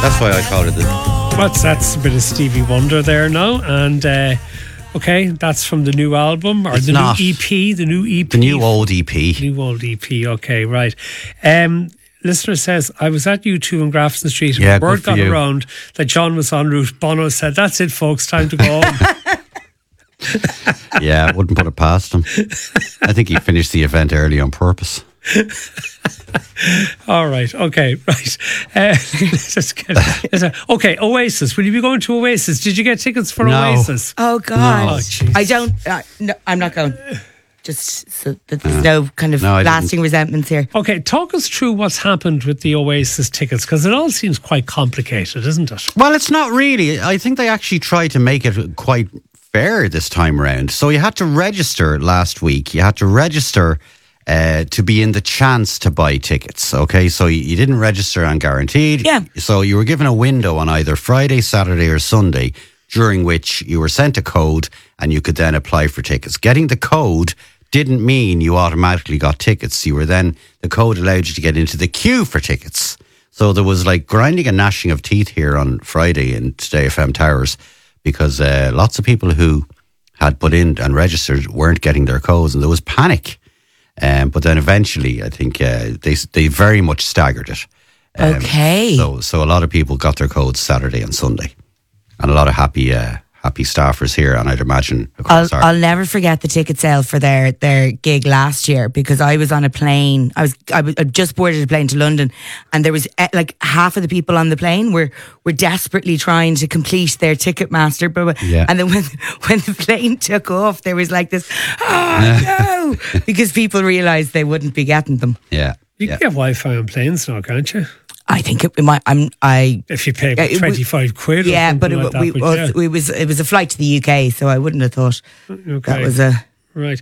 That's why I called it the... That's a bit of Stevie Wonder there now. And okay, that's from the new album or It's the not. new EP. The new EP. The new old EP. New old EP. Okay, right. Listener says, I was at U2 on Grafton Street and Yeah, word good for got you. around that John was en route. Bono said, that's it, folks, time to go home. Yeah, wouldn't put it past him. I think he finished the event early on purpose. All right, okay, right. Okay, Oasis. Will you be going to Oasis? Did you get tickets for No. Oasis? Oh God, No. Oh, jeez. I don't. No, I'm not going. Just so that there's no kind of No, I lasting resentments here. Okay, talk us through what's happened with the Oasis tickets, because it all seems quite complicated, isn't it? Well, it's not really. I think they actually tried to make it quite fair this time around. So you had to register last week. You had to register to be in the chance to buy tickets. Okay, so you didn't register on guaranteed. Yeah. So you were given a window on either Friday, Saturday, or Sunday, during which you were sent a code and you could then apply for tickets. Getting the code didn't mean you automatically got tickets. The code allowed you to get into the queue for tickets. So there was like grinding and gnashing of teeth here on Friday in Today FM Towers, because lots of people who had put in and registered weren't getting their codes, and there was panic. But then eventually, I think they very much staggered it. Okay. So a lot of people got their codes Saturday and Sunday, and a lot of happy staffers here, and I'd imagine across I'll never forget the ticket sale for their gig last year, because I was on a plane. I just boarded a plane to London, and there was like half of the people on the plane were desperately trying to complete their Ticketmaster. Yeah. And then when the plane took off, there was like this, oh no, because people realised they wouldn't be getting them. Yeah. You can get Wi-Fi on planes now, can't you? I think it might. If you pay about 25 quid. Yeah, or but something like that, it was a flight to the UK, so I wouldn't have thought okay. that was a. Right.